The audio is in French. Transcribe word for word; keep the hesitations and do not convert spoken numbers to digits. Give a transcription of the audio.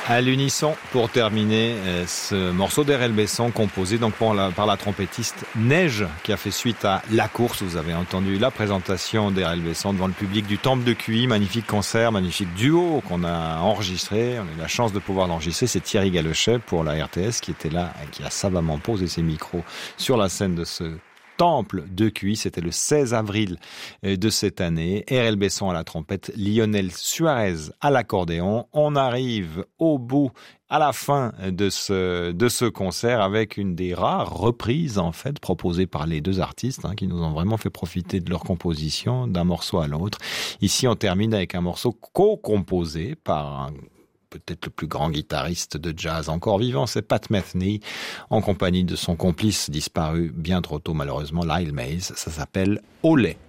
À l'unisson, pour terminer, ce morceau d'R L Besson composé donc par la, par la trompettiste Neige, qui a fait suite à La Course. Vous avez entendu la présentation d'R L Besson devant le public du Temple de Cuy. Magnifique concert, magnifique duo qu'on a enregistré. On a eu la chance de pouvoir l'enregistrer. C'est Thierry Galochet pour la R T S qui était là et qui a savamment posé ses micros sur la scène de ce Temple de Cuy. C'était le seize avril de cette année. R L Besson à la trompette, Lionel Suarez à l'accordéon. On arrive au bout, à la fin de ce de ce concert avec une des rares reprises en fait proposées par les deux artistes hein, qui nous ont vraiment fait profiter de leur composition d'un morceau à l'autre. Ici, on termine avec un morceau co-composé par un peut-être le plus grand guitariste de jazz encore vivant, c'est Pat Metheny, en compagnie de son complice disparu bien trop tôt malheureusement, Lyle Mays. Ça s'appelle Olé.